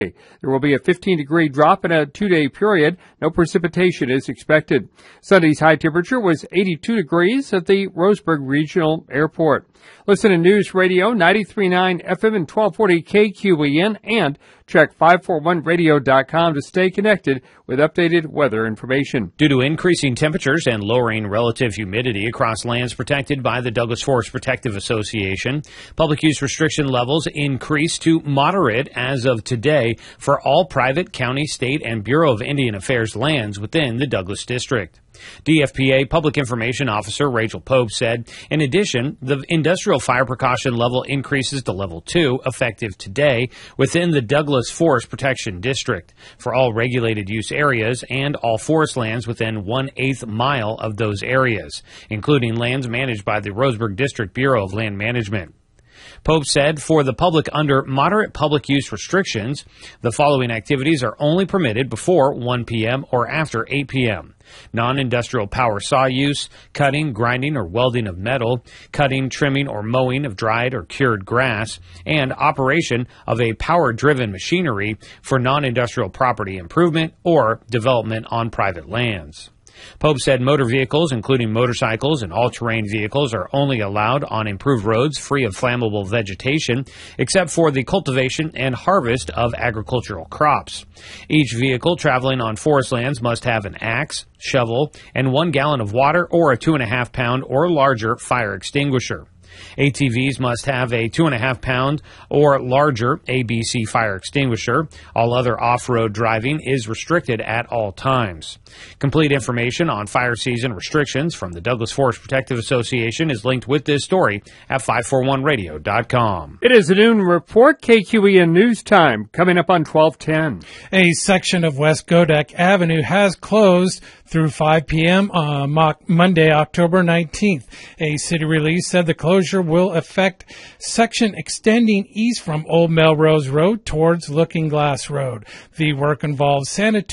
There will be a 15-degree drop in a 2-day period. No precipitation is expected. Sunday's high temperature was 82 degrees at the Roseburg Regional Airport. Listen to News Radio 93.9 FM and 1240 KQEN and check 541radio.com to stay connected with updated weather information. Due to increasing temperatures and lowering relative humidity across lands protected by the Douglas Forest Protective Association, public use restriction levels increased to moderate as of today for all private, county, state, and Bureau of Indian Affairs lands within the Douglas District. DFPA Public Information Officer Rachel Pope said, in addition, the industrial fire precaution level increases to level 2 effective today within the Douglas Forest Protection District for all regulated use areas and all forest lands within 1/8 mile of those areas, including lands managed by the Roseburg District Bureau of Land Management. Pope said for the public under moderate public use restrictions, the following activities are only permitted before 1 p.m. or after 8 p.m. Non-industrial power saw use, cutting, grinding, or welding of metal, cutting, trimming, or mowing of dried or cured grass, and operation of a power-driven machinery for non-industrial property improvement or development on private lands. Pope said motor vehicles, including motorcycles and all-terrain vehicles, are only allowed on improved roads free of flammable vegetation, except for the cultivation and harvest of agricultural crops. Each vehicle traveling on forest lands must have an axe, shovel, and 1 gallon of water or a 2.5-pound or larger fire extinguisher. ATVs must have a 2.5-pound or larger ABC fire extinguisher. All other off-road driving is restricted at all times. Complete information on fire season restrictions from the Douglas Forest Protective Association is linked with this story at 541radio.com. It is a noon report, KQEN News Time, coming up on 1210. A section of West Godek Avenue has closed through 5 p.m. on Monday, October 19th. A city release said the closure will affect section extending east from Old Melrose Road towards Looking Glass Road. The work involves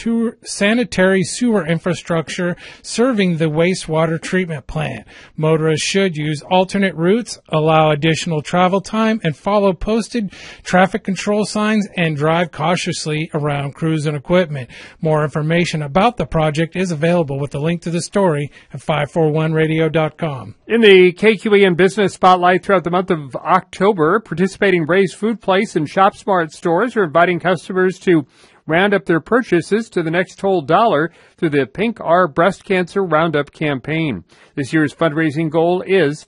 sanitary sewer infrastructure serving the wastewater treatment plant. Motorists should use alternate routes, allow additional travel time, and follow posted traffic control signs and drive cautiously around crews and equipment. More information about the project is available with a link to the story at 541radio.com. In the KQEN Business Spotlight throughout the month of October, participating Ray's Food Place and ShopSmart stores are inviting customers to round up their purchases to the next whole dollar through the Pink R Breast Cancer Roundup campaign. This year's fundraising goal is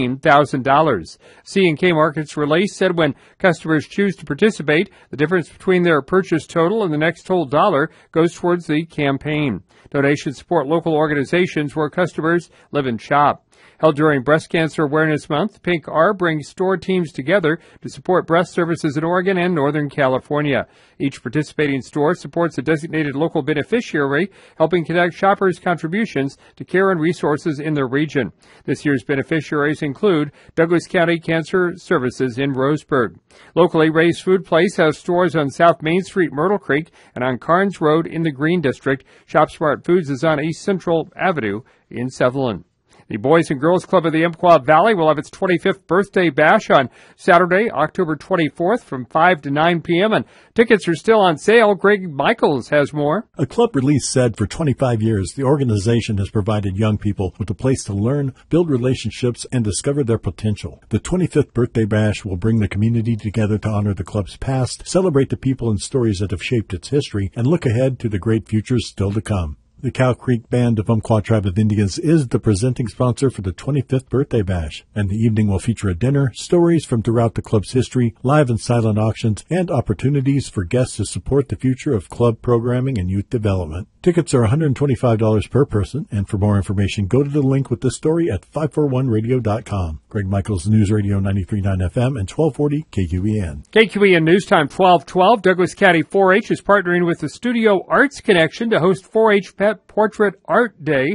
$15,000. C&K Markets release said when customers choose to participate, the difference between their purchase total and the next whole dollar goes towards the campaign. Donations support local organizations where customers live and shop. Held during Breast Cancer Awareness Month, Pink R brings store teams together to support breast services in Oregon and Northern California. Each participating store supports a designated local beneficiary, helping connect shoppers' contributions to care and resources in their region. This year's beneficiaries include Douglas County Cancer Services in Roseburg. Locally, Ray's Food Place has stores on South Main Street, Myrtle Creek, and on Carnes Road in the Green District. ShopSmart Foods is on East Central Avenue in Sutherland. The Boys and Girls Club of the Umpqua Valley will have its 25th birthday bash on Saturday, October 24th from 5 to 9 p.m. and tickets are still on sale. Greg Michaels has more. A club release said for 25 years, the organization has provided young people with a place to learn, build relationships, and discover their potential. The 25th birthday bash will bring the community together to honor the club's past, celebrate the people and stories that have shaped its history, and look ahead to the great futures still to come. The Cow Creek Band of Umpqua Tribe of Indians is the presenting sponsor for the 25th birthday bash, and the evening will feature a dinner, stories from throughout the club's history, live and silent auctions, and opportunities for guests to support the future of club programming and youth development. Tickets are $125 per person, and for more information, go to the link with the story at 541radio.com. Greg Michaels, News Radio 93.9 FM and 1240 KQEN. KQEN News Time 1212. Douglas County 4-H is partnering with the Studio Arts Connection to host 4-H Pet Portrait Art Day.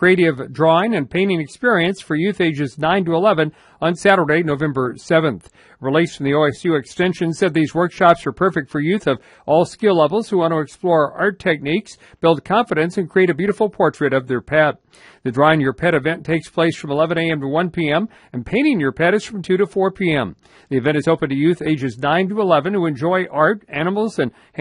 creative drawing and painting experience for youth ages 9 to 11 on Saturday, November 7th. A release from the OSU Extension said these workshops are perfect for youth of all skill levels who want to explore art techniques, build confidence, and create a beautiful portrait of their pet. The Drawing Your Pet event takes place from 11 a.m. to 1 p.m., and Painting Your Pet is from 2 to 4 p.m. The event is open to youth ages 9 to 11 who enjoy art, animals, and